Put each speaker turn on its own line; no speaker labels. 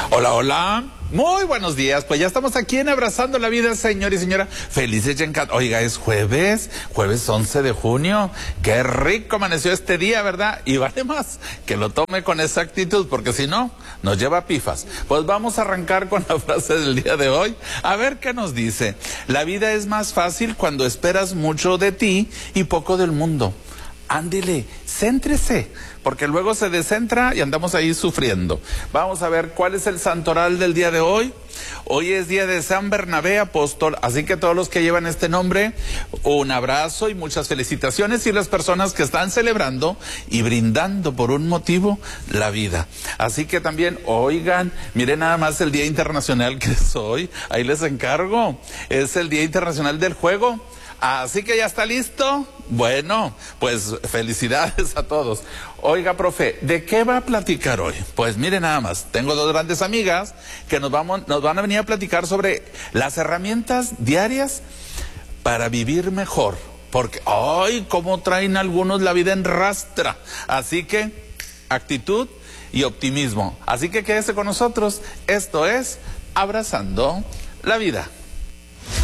Hola, hola. Muy buenos días. Pues ya estamos aquí en Abrazando la Vida, señor y señora. Felices y encantados. Oiga, es jueves 11 de junio. Qué rico amaneció este día, ¿verdad? Y vale más que lo tome con esa actitud, porque si no, nos lleva a pifas. Pues vamos a arrancar con la frase del día de hoy. A ver qué nos dice. La vida es más fácil cuando esperas mucho de ti y poco del mundo. Ándele, céntrese, porque luego se descentra y andamos ahí sufriendo. Vamos a ver cuál es el santoral del día de hoy. Hoy es día de San Bernabé Apóstol, así que todos los que llevan este nombre, un abrazo y muchas felicitaciones, y las personas que están celebrando y brindando por un motivo la vida. Así que también, oigan, miren nada más el Día Internacional que es hoy, ahí les encargo, es el Día Internacional del Juego. Así que ya está listo. Bueno, pues felicidades a todos. Oiga, profe, ¿de qué va a platicar hoy? Pues mire nada más, tengo dos grandes amigas que nos van a venir a platicar sobre las herramientas diarias para vivir mejor. Porque, ¡ay!, cómo traen algunos la vida en rastra. Así que, actitud y optimismo. Así que quédese con nosotros. Esto es Abrazando la Vida.